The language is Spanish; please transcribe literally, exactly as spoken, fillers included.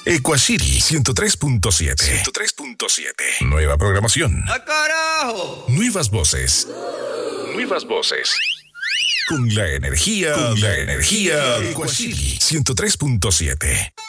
Equashiri ciento tres punto siete. ciento tres punto siete. Nueva programación. ¡Ah, carajo! Nuevas voces. Nuevas voces. Con la energía, con la energía de Equashiri ciento tres punto siete.